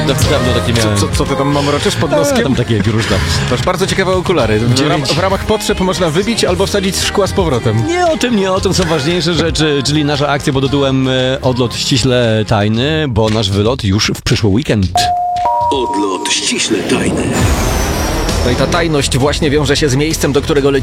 Dawno takie miałem. Co ty tam mamroczysz pod Tam noskiem? takie różne. Masz bardzo ciekawe okulary. Dziewięć. W ramach potrzeb można wybić albo wsadzić szkła z powrotem. Nie o tym są ważniejsze rzeczy, czyli nasza akcja pod tytułem Odlot ściśle tajny, bo nasz wylot już w przyszły weekend. Odlot ściśle tajny. No i ta tajność właśnie wiąże się z miejscem, do którego